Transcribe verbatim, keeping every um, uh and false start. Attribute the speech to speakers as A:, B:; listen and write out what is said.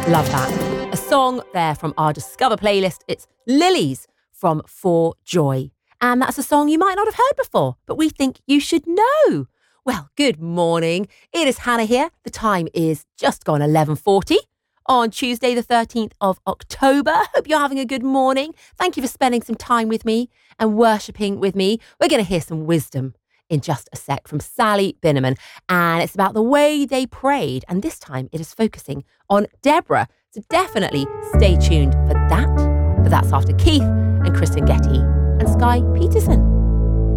A: Love that. A song there from our Discover playlist. It's Lilies from For Joy. And that's a song you might not have heard before, but we think you should know. Well, good morning. It is Hannah here. The time is just gone eleven forty on Tuesday, the thirteenth of October. Hope you're having a good morning. Thank you for spending some time with me and worshipping with me. We're going to hear some wisdom in just a sec from Sally Binneman. And it's about the way they prayed. And this time it is focusing on Deborah. So definitely stay tuned for that. But that's after Keith and Kristen Getty and Sky Peterson.